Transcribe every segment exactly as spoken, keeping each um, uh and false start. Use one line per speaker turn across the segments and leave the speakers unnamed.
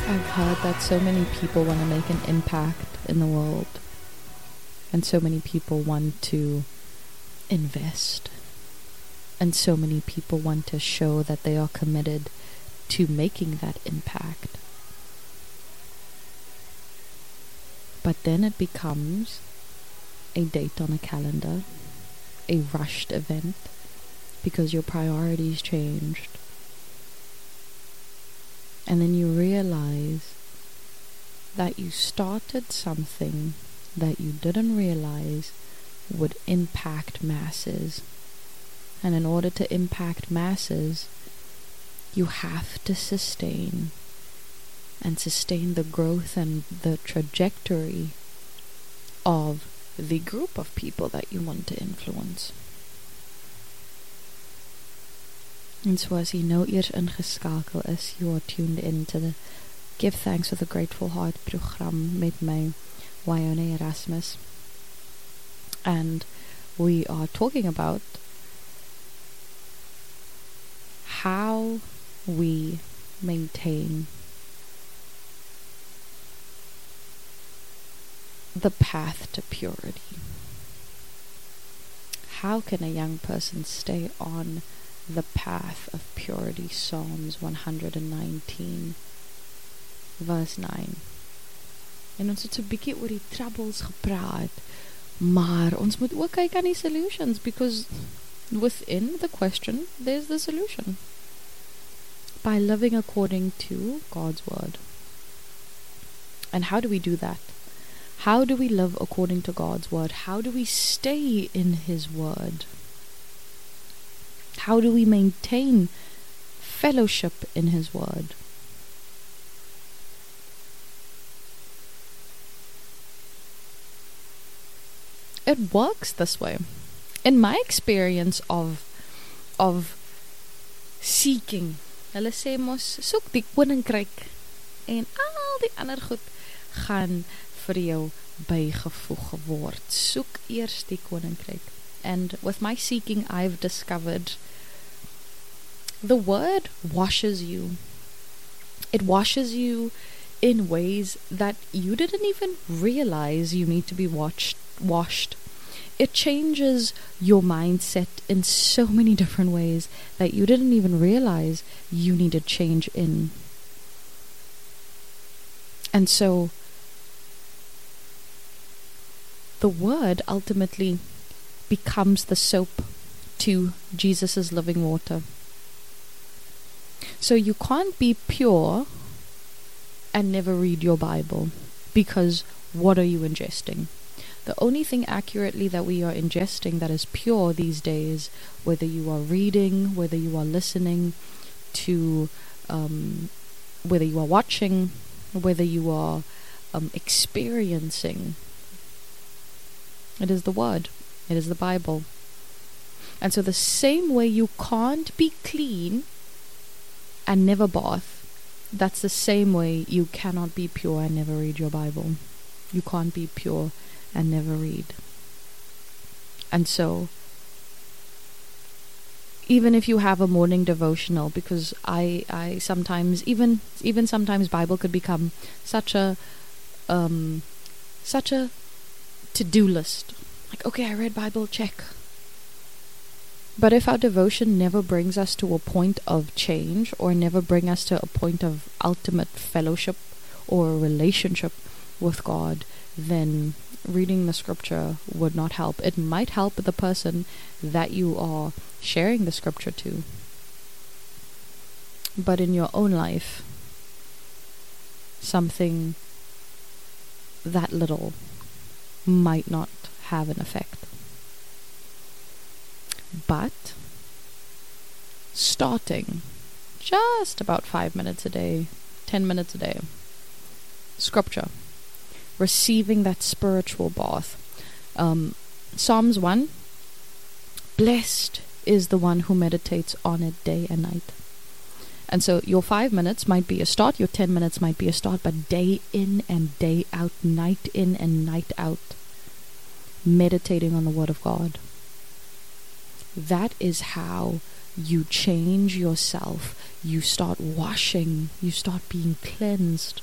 I've heard that so many people want to make an impact in the world, and so many people want to invest, and so many people want to show that they are committed to making that impact. But then it becomes a date on a calendar, a rushed event, because your priorities changed. And then you realize that you started something that you didn't realize would impact masses. And in order to impact masses, you have to sustain and sustain the growth and the trajectory of the group of people that you want to influence. En so as jy nou eers ingeskakel is, you are tuned into the Give Thanks with a Grateful Heart program met my Wyone Erasmus. And we are talking about how we maintain the path to purity. How can a young person stay on the path of purity? Psalms one nineteen verse nine. En ons het so 'n bietjie oor die troubles gepraat, maar ons moet ook kyk aan die solutions, because within the question there's the solution. By living according to God's word. And how do we do that? How do we live according to God's word? How do we stay in his word? How do we maintain fellowship in his word? It works this way. In my experience of of seeking, hulle sê mos, soek die koninkryk en al die ander goed gaan vir jou bygevoeg word. Soek eers die koninkryk. And with my seeking, I've discovered the word washes you. It washes you in ways that you didn't even realize you need to be watched, washed. It changes your mindset in so many different ways that you didn't even realize you needed change in. And so the word ultimately becomes the soap to Jesus' living water. So you can't be pure and never read your Bible, because what are you ingesting? The only thing accurately that we are ingesting that is pure these days, whether you are reading, whether you are listening to, um, whether you are watching, whether you are um, experiencing, it is the word. It is the Bible. And so the same way you can't be clean and never bath, that's the same way you cannot be pure and never read your Bible. You can't be pure and never read. And so even if you have a morning devotional, because I I sometimes even even sometimes Bible could become such a um such a to-do list. Like, okay, I read Bible, check. But if our devotion never brings us to a point of change, or never bring us to a point of ultimate fellowship or relationship with God, then reading the scripture would not help. It might help the person that you are sharing the scripture to, but in your own life, something that little might not have an effect. But starting just about five minutes a day, ten minutes a day, scripture, receiving that spiritual bath. Um, Psalms one, blessed is the one who meditates on it day and night. And so your five minutes might be a start, your ten minutes might be a start, but day in and day out, night in and night out, meditating on the Word of God. That is how you change yourself, you start washing, you start being cleansed.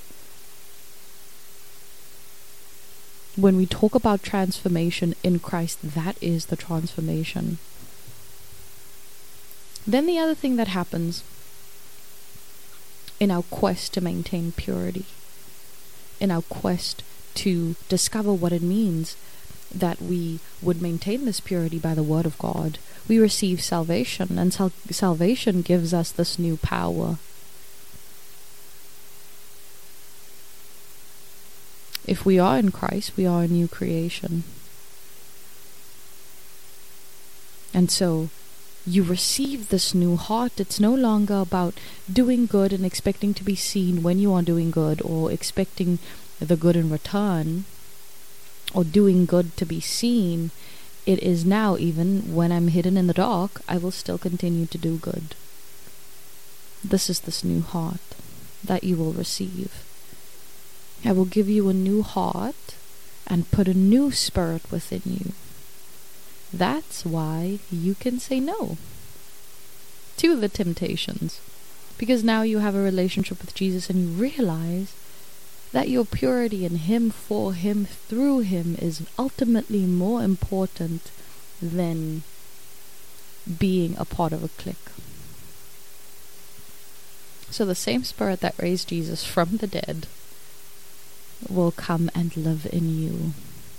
When we talk about transformation in Christ, that is the transformation. Then the other thing that happens in our quest to maintain purity, in our quest to discover what it means that we would maintain this purity by the word of God, we receive salvation, and sal- salvation gives us this new power. If we are in Christ, we are a new creation. And so you receive this new heart. It's no longer about doing good and expecting to be seen when you are doing good, or expecting the good in return, or doing good to be seen. It is now, even when I'm hidden in the dark, I will still continue to do good. This is this new heart that you will receive. I will give you a new heart and put a new spirit within you. That's why you can say no to the temptations, because now you have a relationship with Jesus and you realize that your purity in Him, for Him, through Him is ultimately more important than being a part of a clique. So the same Spirit that raised Jesus from the dead will come and live in you.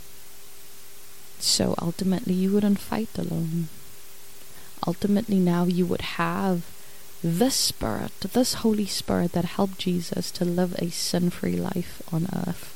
So ultimately you wouldn't fight alone. Ultimately now you would have this Spirit, this Holy Spirit that helped Jesus to live a sin-free life on earth.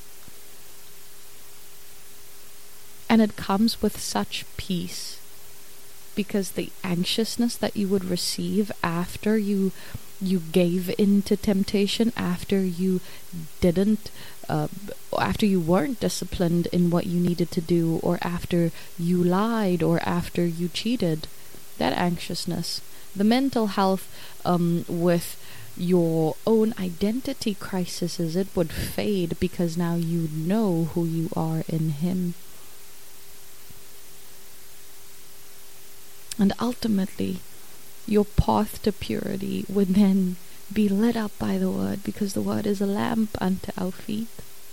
And it comes with such peace, because the anxiousness that you would receive after you you gave in to temptation, after you didn't uh, after you weren't disciplined in what you needed to do, or after you lied, or after you cheated, that anxiousness, the mental health um, with your own identity crises, it would fade, because now you know who you are in Him. And ultimately, your path to purity would then be lit up by the Word, because the Word is a lamp unto our feet,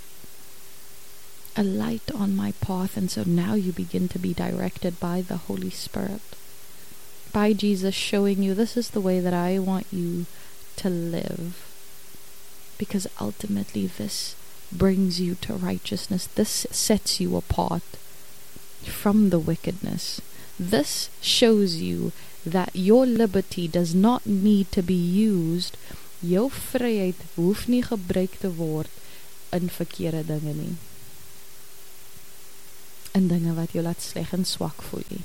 a light on my path. And so now you begin to be directed by the Holy Spirit, by Jesus showing you, this is the way that I want you to live, because ultimately this brings you to righteousness. This sets you apart from the wickedness. This shows you that your liberty does not need to be used, jou vryheid hoef nie gebruik te word in verkeerde dinge nie, in dinge wat jou laat sleg en swak voel nie.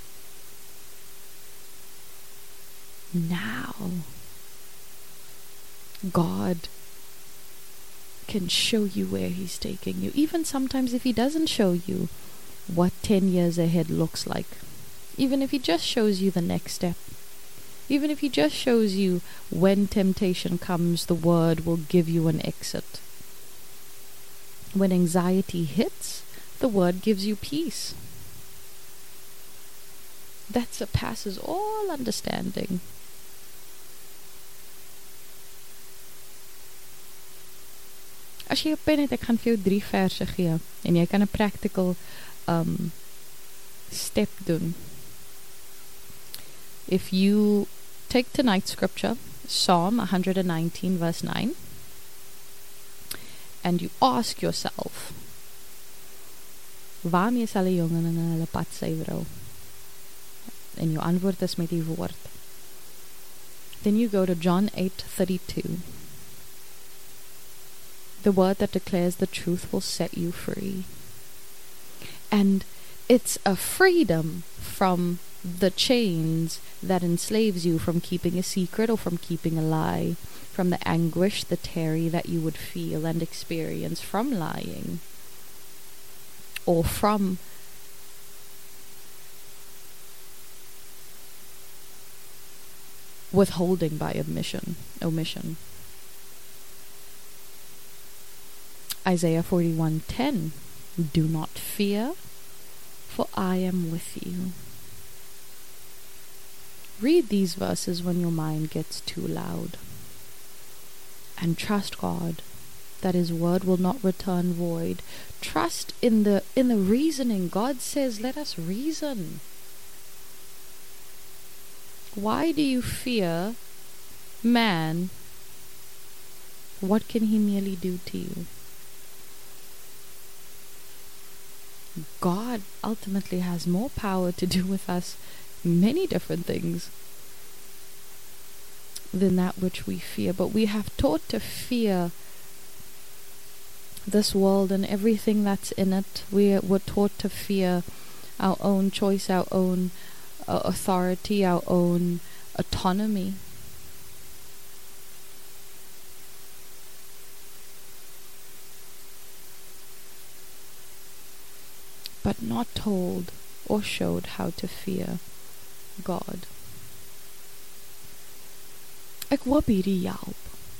Now God can show you where He's taking you, even sometimes if He doesn't show you what ten years ahead looks like. Even if He just shows you the next step, even if He just shows you when temptation comes, the Word will give you an exit. When anxiety hits, the Word gives you peace that surpasses all understanding. As jy 'n pen het, ek gaan vir jou drie verse gee en jy kan 'n practical um, step doen. If you take tonight's scripture, Psalm one nineteen verse nine, and you ask yourself, waarmee sal die jongen in hulle pad suiwer hou? En jou antwoord is met die woord. Then you go to John eight thirty-two. The word that declares the truth will set you free. And it's a freedom from the chains that enslaves you, from keeping a secret or from keeping a lie, from the anguish, the terror that you would feel and experience from lying, or from withholding by omission, omission. Isaiah forty-one ten. Do not fear, for I am with you. Read these verses when your mind gets too loud. And trust God that His word will not return void. Trust in the in the reasoning. God says, let us reason. Why do you fear man? What can he merely do to you? God ultimately has more power to do with us many different things than that which we fear. But we have taught to fear this world and everything that's in it. We were taught to fear our own choice, our own uh, authority, our own autonomy. But not told or showed how to fear God. Ek hoop hierdie help.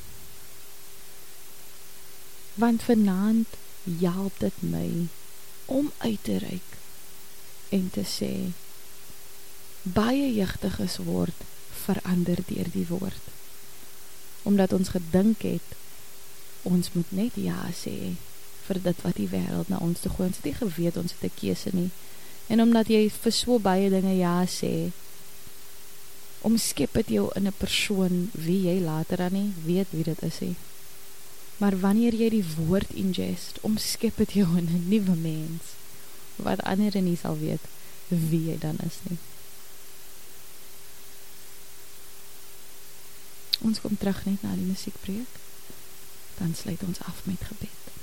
Want vanaand help dit my om uit te reik en te sê, baie jeugdiges word verander deur die woord. Omdat ons gedink het, ons moet net ja sê vir dit wat die wêreld na ons toe gooi. Ons het nie geweet ons het 'n keuse nie. En omdat jy vir so baie dinge ja sê, omskep het jou in 'n persoon wie jy later dan nie weet wie dit is nie. Maar wanneer jy die woord ingest, omskep het jou in 'n nuwe mens, wat ander nie sal weet wie jy dan is nie. Ons kom terug net na die musiekbreek, dan sluit ons af met gebed.